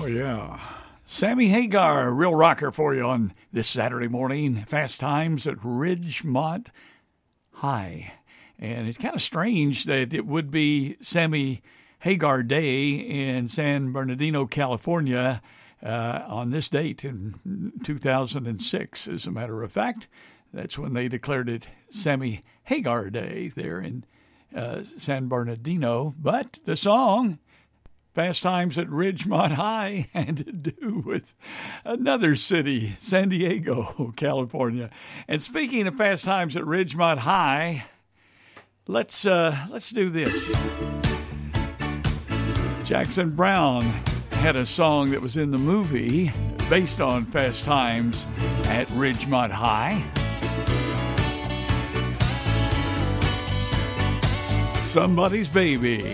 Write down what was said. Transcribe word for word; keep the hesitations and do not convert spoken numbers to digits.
Oh, yeah. Sammy Hagar, real rocker for you on this Saturday morning. Fast Times at Ridgemont High. And it's kind of strange that it would be Sammy Hagar Day in San Bernardino, California, uh, on this date in two thousand six, as a matter of fact. That's when they declared it Sammy Hagar Day there in uh, San Bernardino. But the song, Fast Times at Ridgemont High, had to do with another city, San Diego, California. And speaking of Fast Times at Ridgemont High, let's uh, let's do this. Jackson Browne had a song that was in the movie based on Fast Times at Ridgemont High. Somebody's Baby.